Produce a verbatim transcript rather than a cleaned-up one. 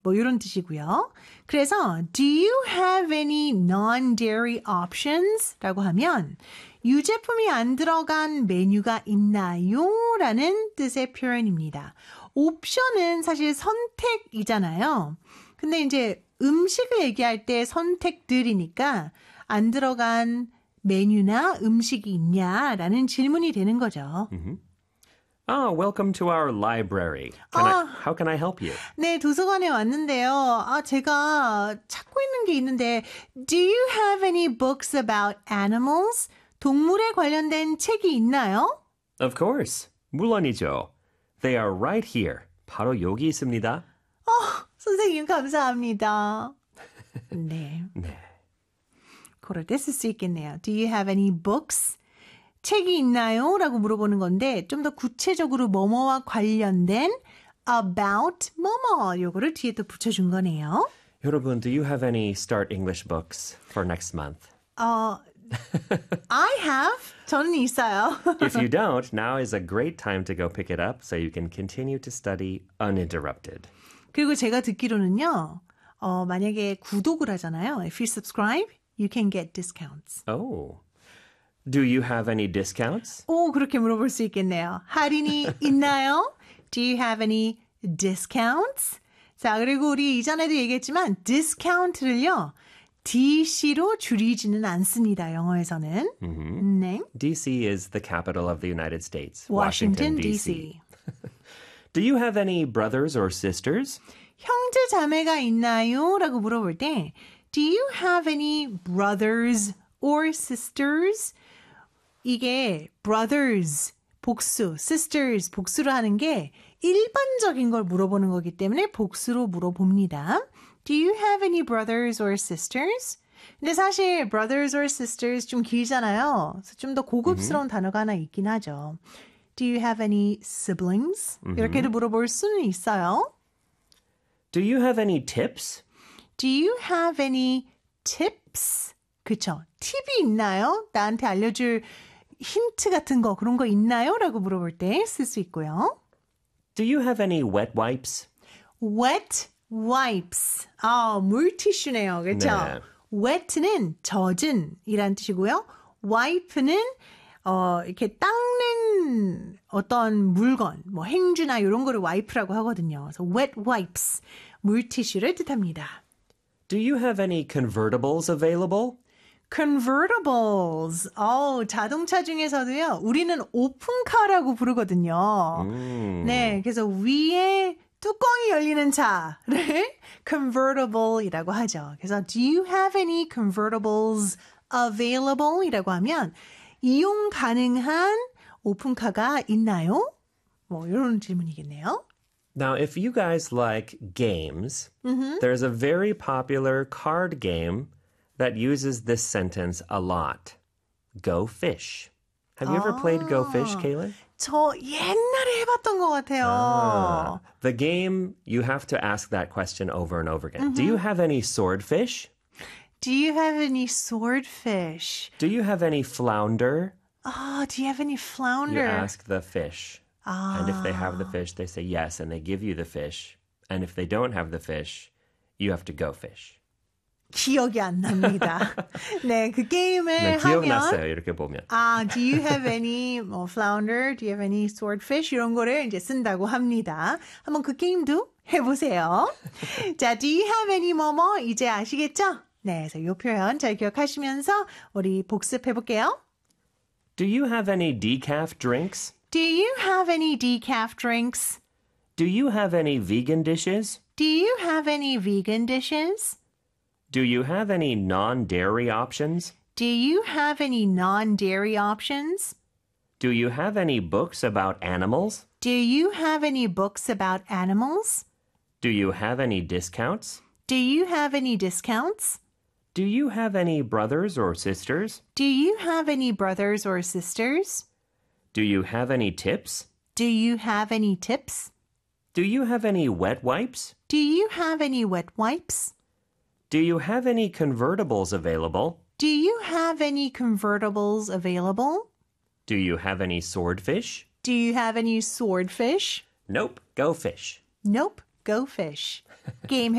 뭐 이런 뜻이고요. 그래서 do you have any non-dairy options? 라고 하면 유제품이 안 들어간 메뉴가 있나요? 라는 뜻의 표현입니다. 옵션은 사실 선택이잖아요. 근데 이제 음식을 얘기할 때 선택들이니까 안 들어간 메뉴나 음식이 있냐라는 질문이 되는 거죠. Mm-hmm. Oh, welcome to our library. Can 아, I, how can I help you? 네, 도서관에 왔는데요. 아, 제가 찾고 있는 게 있는데 Do you have any books about animals? 동물에 관련된 책이 있나요? Of course. 물론이죠. They are right here. 바로 여기 있습니다. 어, 선생님 감사합니다. 네. 네. 그럴 때 쓸 수 있겠네요. Do you have any books? 책이 있나요? 라고 물어보는 건데 좀 더 구체적으로 뭐뭐와 관련된 about 뭐뭐 요거를 뒤에 또 붙여준 거네요. 여러분, do you have any Start English books for next month? 어, I have. 저는 있어요. If you don't, now is a great time to go pick it up so you can continue to study uninterrupted. 그리고 제가 듣기로는요. 어, 만약에 구독을 하잖아요. If you subscribe, you can get discounts. Oh. Do you have any discounts? 오, 그렇게 물어볼 수 있겠네요. 할인이 있나요? Do you have any discounts? 자, 그리고 우리 이전에도 얘기했지만 discount를요. 디씨로 줄이지는 않습니다. 영어에서는. Mm-hmm. 네. D C is the capital of the United States. Washington, Washington, D D C. C. Do you have any brothers or sisters? 형제 자매가 있나요? 라고 물어볼 때 Do you have any brothers or sisters? 이게 brothers 복수, sisters 복수로 하는 게 일반적인 걸 물어보는 거기 때문에 복수로 물어봅니다. Do you have any brothers or sisters? 근데 사실 brothers or sisters 좀 길잖아요. 그래서 좀 더 고급스러운 mm-hmm. 단어가 하나 있긴 하죠. Do you have any siblings? Mm-hmm. 이렇게도 물어볼 수는 있어요. Do you have any tips? Do you have any tips? 그쵸. 팁이 있나요? 나한테 알려줄 힌트 같은 거 그런 거 있나요? 라고 물어볼 때 쓸 수 있고요. Do you have any wet wipes? Wet wipes. 아, 물티슈네요. 그렇죠? 네. wet는 젖은 이란 뜻이고요. wipe는 어, 이렇게 닦는 어떤 물건, 뭐 행주나 이런 거를 와이프라고 하거든요. 그래서 wet wipes, 물티슈를 뜻합니다. Do you have any convertibles available? convertibles. 어, 자동차 중에서도요. 우리는 오픈카라고 부르거든요. 음. 네, 그래서 위에 뚜껑이 열리는 차를 convertible이라고 하죠. 그래서 do you have any convertibles available? 이라고 하면 이용 가능한 오픈카가 있나요? 뭐 이런 질문이겠네요. Now, if you guys like games, mm-hmm. there's a very popular card game that uses this sentence a lot. Go fish. Have you ever played Go Fish, Kaylin? 저 옛날에 해봤던 것 같아요. Ah, the game, you have to ask that question over and over again. Mm-hmm. Do you have any swordfish? Do you have any swordfish? Do you have any flounder? Oh, do you have any flounder? You ask the fish. Ah. And if they have the fish, they say yes, and they give you the fish. And if they don't have the fish, you have to go fish. 기억이 안 납니다. 네, 그 게임을 네, 하면 기억났어요, 이렇게 보면. 아, do you have any 뭐, flounder? Do you have any swordfish? 이런 거를 이제 쓴다고 합니다. 한번 그 게임도 해보세요. 자, do you have any 뭐뭐? 이제 아시겠죠? 네, 그래서 이 표현 잘 기억하시면서 우리 복습해볼게요. Do you have any decaf drinks? Do you have any decaf drinks? Do you have any vegan dishes? Do you have any vegan dishes? Do you have any non-dairy options? Do you have any non-dairy options? Do you have any books about animals? Do you have any books about animals? Do you have any discounts? Do you have any discounts? Do you have any brothers or sisters? Do you have any brothers or sisters? Do you have any tips? Do you have any tips? Do you have any wet wipes? Do you have any wet wipes? Do you have any convertibles available? Do you have any convertibles available? Do you have any swordfish? Do you have any swordfish? Nope, go fish. Nope, go fish. 게임